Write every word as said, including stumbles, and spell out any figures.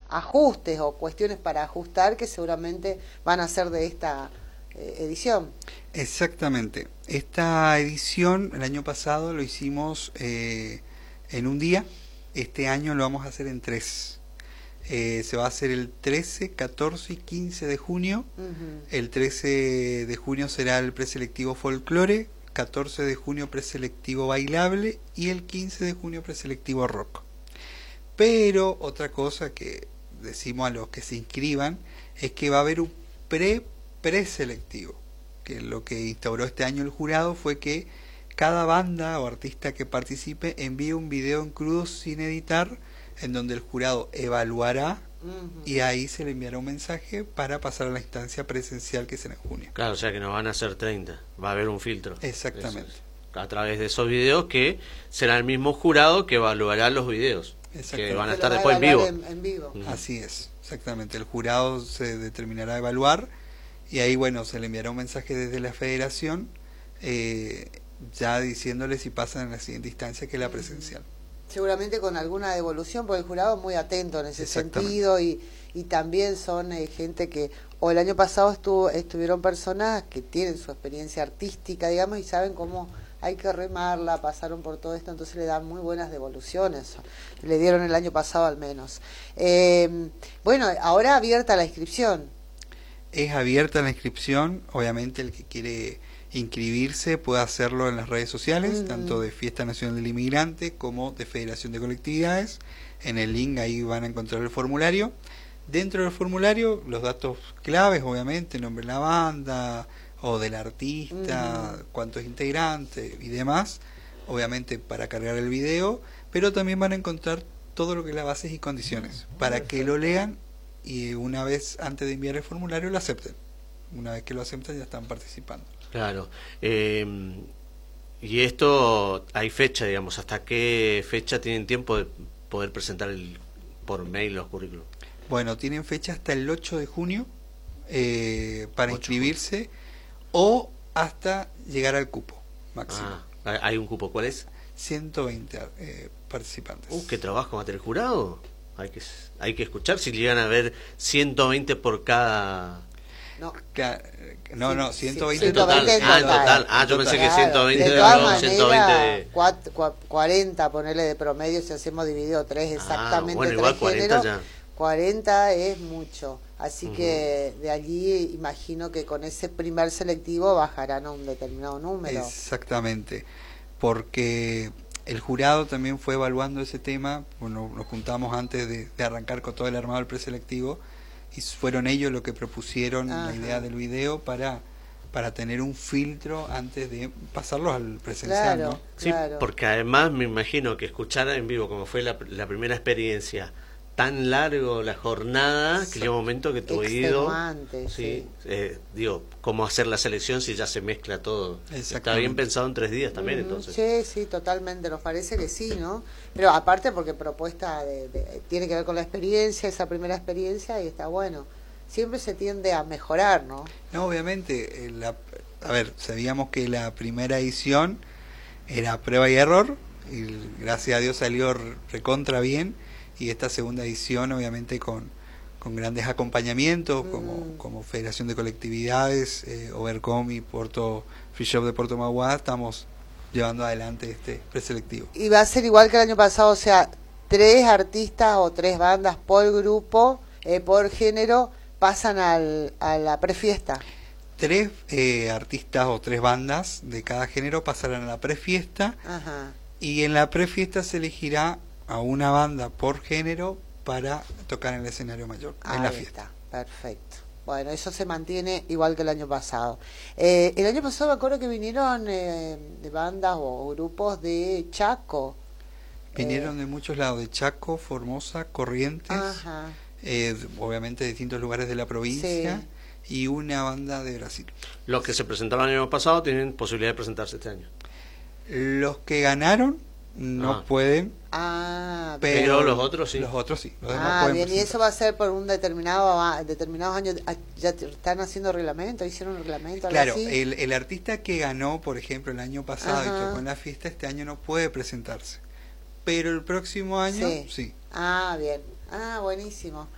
ajustes o cuestiones para ajustar que seguramente van a ser de esta eh, edición. Exactamente. Esta edición, el año pasado lo hicimos eh, en un día, este año lo vamos a hacer en tres. Eh, se va a hacer el trece, catorce y quince de junio. Uh-huh. El trece de junio será el preselectivo folclore, catorce de junio preselectivo bailable y el quince de junio preselectivo rock. Pero otra cosa que decimos a los que se inscriban es que va a haber un pre-preselectivo, que lo que instauró este año el jurado fue que cada banda o artista que participe envíe un video en crudo sin editar, en donde el jurado evaluará uh-huh. y ahí se le enviará un mensaje para pasar a la instancia presencial que será en junio. Claro, o sea que no van a ser treinta, va a haber un filtro. Exactamente. Eso, a través de esos videos que será el mismo jurado que evaluará los videos, que van a estar después en vivo. En, en vivo. Uh-huh. Así es, exactamente. El jurado se determinará a evaluar y ahí, bueno, se le enviará un mensaje desde la federación eh, ya diciéndole si pasan en la siguiente instancia, que es la presencial. Seguramente con alguna devolución, porque el jurado es muy atento en ese sentido y, y también son eh, gente que, o el año pasado estuvo, estuvieron personas que tienen su experiencia artística, digamos, y saben cómo hay que remarla, pasaron por todo esto, entonces le dan muy buenas devoluciones, le dieron el año pasado al menos. Eh, bueno, ahora abierta la inscripción. Es abierta la inscripción, obviamente el que quiere inscribirse puede hacerlo en las redes sociales, uh-huh. tanto de Fiesta Nacional del Inmigrante como de Federación de Colectividades. En el link ahí van a encontrar el formulario. Dentro del formulario los datos claves, obviamente, nombre de la banda o del artista, uh-huh. cuántos integrantes y demás, obviamente para cargar el video, pero también van a encontrar todo lo que es las bases y condiciones, uh-huh. para que lo lean y una vez antes de enviar el formulario lo acepten. Una vez que lo aceptan ya están participando. Claro. Eh, y esto, hay fecha, digamos, ¿hasta qué fecha tienen tiempo de poder presentar el, por mail los currículos? Bueno, tienen fecha hasta el ocho de junio eh, para inscribirse o hasta llegar al cupo máximo. Ah, ¿hay un cupo? ¿Cuál es? ciento veinte eh, participantes. Uh, ¿qué trabajo va a tener el jurado? Hay que, hay que escuchar si llegan a ver ciento veinte por cada... No, no, no, ciento veinte en total. en Ah, en total. total. Ah, yo pensé que ciento veinte de todas no, maneras, ciento veinte de... cuarenta, ponerle de promedio, si hacemos dividido tres exactamente. Ah, bueno, tres igual cuarenta géneros, ya. cuarenta es mucho. Así Uh-huh. que de allí imagino que con ese primer selectivo bajarán a un determinado número. Exactamente, porque el jurado también fue evaluando ese tema. Bueno, nos juntamos antes de, de arrancar con todo el armado del preselectivo y fueron ellos los que propusieron Ajá. la idea del video para para tener un filtro antes de pasarlos al presencial, claro, ¿no? Sí, claro. porque además me imagino que escuchar en vivo, como fue la, la primera experiencia, tan largo la jornada, sí. que llega un momento que tu oído, sí, sí. Eh, digo, cómo hacer la selección si ya se mezcla todo. Está bien pensado en tres días también, uh-huh. entonces. Sí, sí, totalmente, nos parece que sí, ¿no? Pero aparte porque propuesta de, de, tiene que ver con la experiencia, esa primera experiencia, y está bueno. Siempre se tiende a mejorar, ¿no? No, obviamente, eh, la, a ver, sabíamos que la primera edición era prueba y error, y gracias a Dios salió recontra bien, y esta segunda edición obviamente con, con grandes acompañamientos mm. como, como Federación de Colectividades, eh, Overcom y Porto Free Shop de Puerto Mauá, estamos llevando adelante este preselectivo. Y va a ser igual que el año pasado, o sea, tres artistas o tres bandas por grupo, eh, por género, pasan al, a la prefiesta. Tres eh, artistas o tres bandas de cada género pasarán a la prefiesta. Ajá. Y en la prefiesta se elegirá a una banda por género para tocar en el escenario mayor, Ahí en la fiesta. Está, perfecto. Bueno, eso se mantiene igual que el año pasado. Eh, el año pasado me acuerdo que vinieron eh, de bandas o grupos de Chaco. Vinieron eh, de muchos lados, de Chaco, Formosa, Corrientes, Ajá. Eh, obviamente de distintos lugares de la provincia, sí. y una banda de Brasil. Los que se presentaron el año pasado tienen posibilidad de presentarse este año. Los que ganaron no ah. pueden, ah, pero, pero los otros sí. Los otros sí. Los ah, bien, presentar. Y eso va a ser por un determinado determinados años. ¿Ya están haciendo reglamento? ¿Hicieron un reglamento? Claro, así? el, el artista que ganó, por ejemplo, el año pasado Ajá. y tocó en la fiesta, este año no puede presentarse. Pero el próximo año, sí. sí. Ah, bien. Ah, buenísimo.